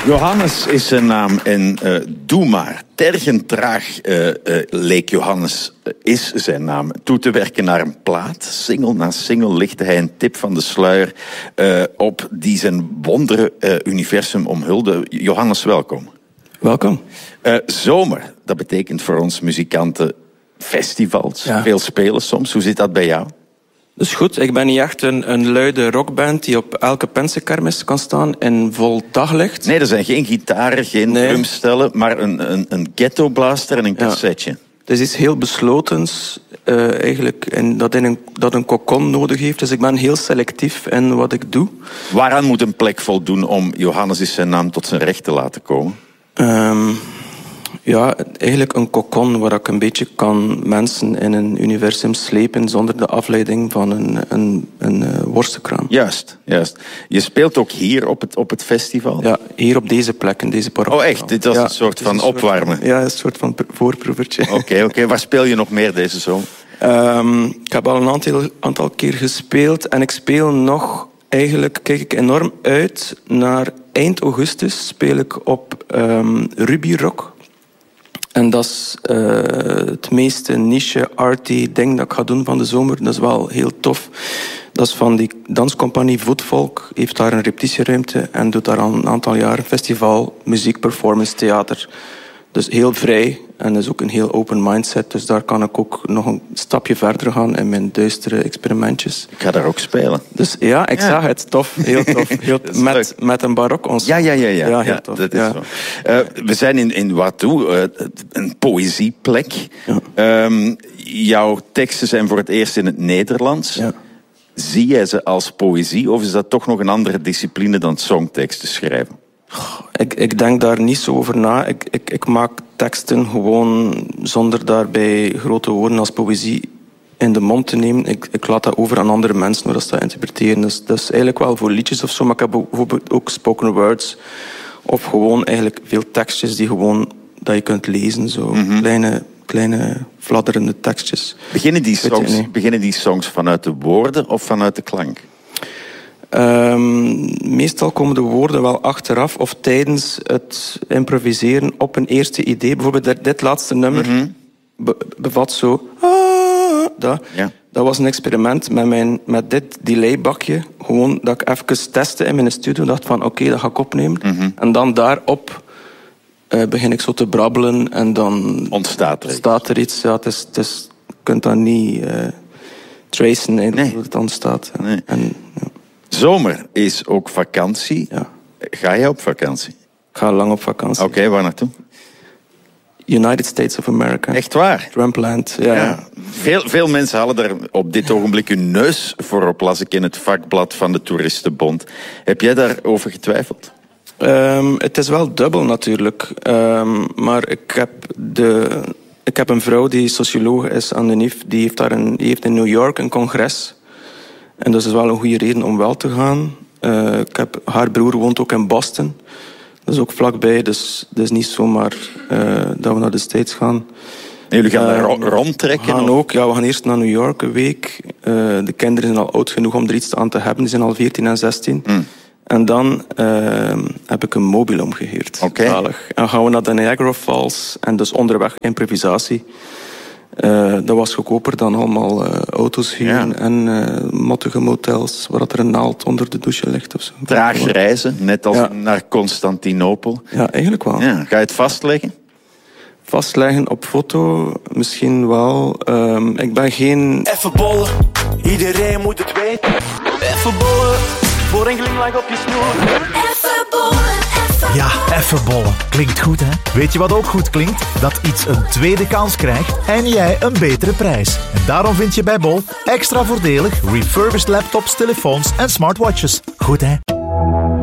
Johannes is zijn naam en doe maar. Tergend traag leek Johannes, is zijn naam, toe te werken naar een plaat. Single na single lichtte hij een tip van de sluier op die zijn wondere universum omhulde. Johannes, welkom. Welkom. Zomer, dat betekent voor ons muzikanten festivals, veel spelen soms. Hoe zit dat bij jou? Dat is goed. Ik ben niet echt een luide rockband die op elke pensenkermis kan staan in vol daglicht. Nee, er zijn geen gitaren, geen drumstellen, maar een ghetto blaster en een cassetje. Het is iets heel beslotens, eigenlijk, en dat een cocon nodig heeft. Dus ik ben heel selectief in wat ik doe. Waaraan moet een plek voldoen om Johannes is zijn naam tot zijn recht te laten komen? Ja, eigenlijk een cocon waar ik een beetje kan mensen in een universum slepen zonder de afleiding van een worstenkraam. Juist. Je speelt ook hier op het festival? Ja, hier op deze plek, in deze parochie. Oh echt? Dit was een soort van opwarmen? Ja, een soort van voorproevertje. Oké. Waar speel je nog meer deze zomer? Ik heb al een aantal keer gespeeld en ik speel nog... Eigenlijk kijk ik enorm uit naar eind augustus speel ik op Ruby Rock. En dat is het meeste niche, arty ding dat ik ga doen van de zomer. Dat is wel heel tof. Dat is van die danscompagnie Voetvolk. Heeft daar een repetitieruimte en doet daar al een aantal jaar festival, muziek, performance, theater. Dus heel vrij en dat is ook een heel open mindset. Dus daar kan ik ook nog een stapje verder gaan in mijn duistere experimentjes. Ik ga daar ook spelen. Dus ja, ik zag het. Tof. Heel tof. Met een barok ons. Ja. Heel tof. Dat is zo. We zijn in Watou, een poëzieplek. Ja. Jouw teksten zijn voor het eerst in het Nederlands. Ja. Zie jij ze als poëzie of is dat toch nog een andere discipline dan songteksten schrijven? Ik denk daar niet zo over na. Ik maak teksten gewoon zonder daarbij grote woorden als poëzie in de mond te nemen. Ik laat dat over aan andere mensen, hoe dat ze dat interpreteren. Dus dat is eigenlijk wel voor liedjes of zo, maar ik heb bijvoorbeeld ook spoken words. Of gewoon eigenlijk veel tekstjes die gewoon dat je kunt lezen. Zo kleine fladderende tekstjes. Beginnen die songs vanuit de woorden of vanuit de klank? Meestal komen de woorden wel achteraf of tijdens het improviseren op een eerste idee. Bijvoorbeeld dit laatste nummer bevat zo... Dat was een experiment met dit delaybakje. Gewoon dat ik even testte in mijn studio. Dacht van oké, dat ga ik opnemen. En dan daarop begin ik zo te brabbelen en dan... Ontstaat er iets. Ja, je kunt dat niet tracen hoe het ontstaat. Nee. En, Zomer is ook vakantie. Ja. Ga je op vakantie? Ik ga lang op vakantie. Oké, waar naartoe? United States of America. Echt waar? Trumpland, ja. Veel mensen halen daar op dit ogenblik hun neus voor op, las ik in het vakblad van de Toeristenbond. Heb jij daarover getwijfeld? Het is wel dubbel natuurlijk. Maar ik heb een vrouw die socioloog is aan de NIF. Die heeft in New York een congres. En dat is wel een goede reden om wel te gaan. Haar broer woont ook in Boston. Dat is ook vlakbij, dus het is niet zomaar dat we naar de States gaan. En jullie gaan daar rondtrekken? We gaan eerst naar New York een week. De kinderen zijn al oud genoeg om er iets aan te hebben. Die zijn al 14 en 16. En dan heb ik een mobiel omgehuurd. Okay. En gaan we naar de Niagara Falls. En dus onderweg improvisatie. Dat was goedkoper dan allemaal auto's huren en mottige motels waar er een naald onder de douche ligt of zo. Traag reizen, net als naar Constantinopel. Ja, eigenlijk wel. Ja. Ga je het vastleggen? Vastleggen op foto? Misschien wel. Ik ben geen... Even bollen, iedereen moet het weten. Even bollen, voor een glimlach op je snoer. Even bollen. Ja, even bollen. Klinkt goed, hè? Weet je wat ook goed klinkt? Dat iets een tweede kans krijgt en jij een betere prijs. En daarom vind je bij Bol extra voordelig refurbished laptops, telefoons en smartwatches. Goed, hè?